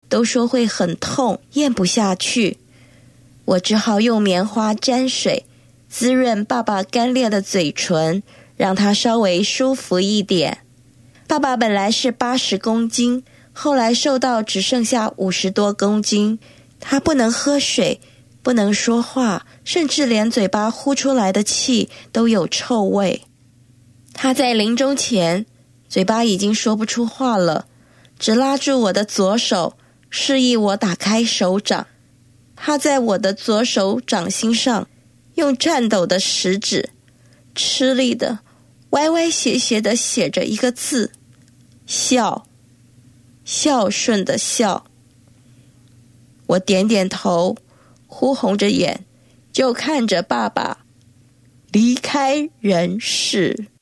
都说会很痛，咽不下去。我只好用棉花沾水，滋润爸爸干裂的嘴唇，让他稍微舒服一点。爸爸本来是80公斤，后来瘦到只剩下50多公斤。他不能喝水，不能说话，甚至连嘴巴呼出来的气都有臭味。他在临终前，嘴巴已经说不出话了，只拉住我的左手，示意我打开手掌。他在我的左手掌心上用颤抖的食指吃力的歪歪斜斜的写着一个字：孝，孝顺的孝。我点点头，哭红着眼，就看着爸爸离开人世。